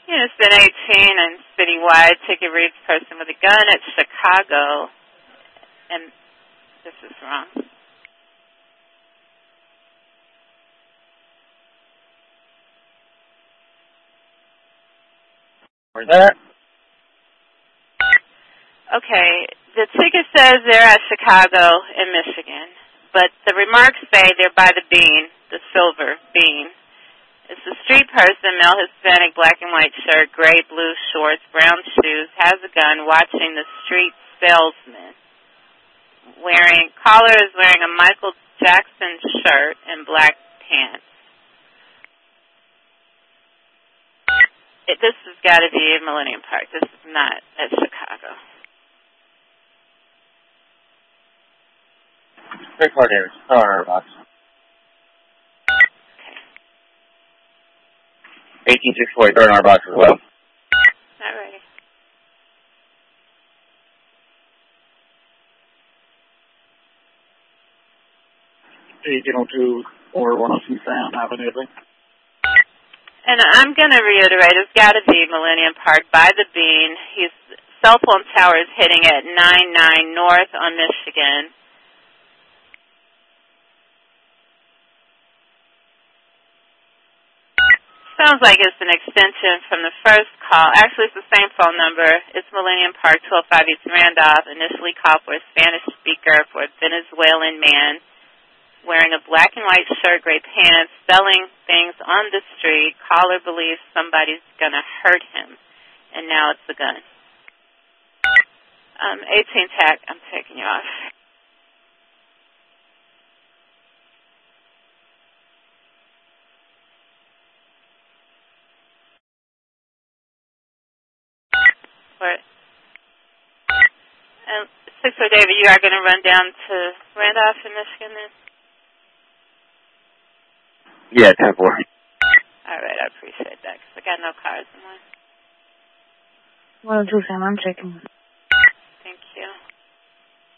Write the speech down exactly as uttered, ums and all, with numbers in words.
Units been eighteen and citywide. Ticket reads person with a gun at Chicago. And this is wrong. Where's that? Okay, the ticket says they're at Chicago in Michigan, but the remarks say they're by the Bean, the silver Bean. It's a street person, male, Hispanic, black and white shirt, gray, blue shorts, brown shoes, has a gun, watching the street salesman. Wearing, caller is wearing a Michael Jackson shirt and black pants. It, this has got to be Millennium Park. This is not at Chicago. Great card areas. Throw in our box. Okay. eighteen six forty, throw in our box as well. All righty. eighteen oh two or one oh two Sound Avenue. And I'm going to reiterate, it's got to be Millennium Park by the Bean. His cell phone tower is hitting at nine nine North on Michigan. Sounds like it's an extension from the first call. Actually, it's the same phone number. It's Millennium Park, twelve five East Randolph. Initially called for a Spanish speaker for a Venezuelan man wearing a black and white shirt, gray pants, selling things on the street. Caller believes somebody's going to hurt him, and now it's the gun. Um, eighteen T A C, I'm taking you off. What? And six oh David, you are going to run down to Randolph in Michigan then? Yeah, ten four. All right, I appreciate that because I got no cars in mine. one oh two Sam, I'm checking.